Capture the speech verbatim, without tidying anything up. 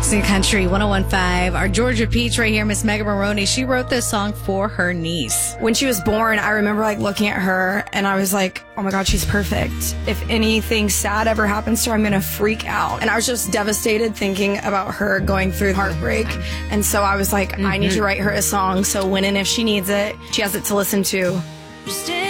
Jackson Country one oh one point five. Our Georgia Peach right here, Miss Megan Maroney, she wrote this song for her niece. When she was born, I remember like looking at her and I was like, oh my God, she's perfect. If anything sad ever happens to her, I'm going to freak out. And I was just devastated thinking about her going through heartbreak. And so I was like, mm-hmm. I need to write her a song so when and if she needs it, she has it to listen to.